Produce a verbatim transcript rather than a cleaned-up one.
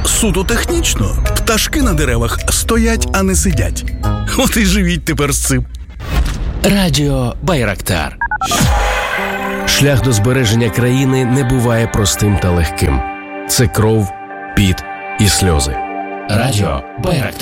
суто технічно. Пташки на деревах стоять, а не сидять. От і живіть тепер з цим. Радіо Байрактар. Шлях до збереження країни не буває простим та легким. Це кров, піт і сльози. Радіо Байрактар.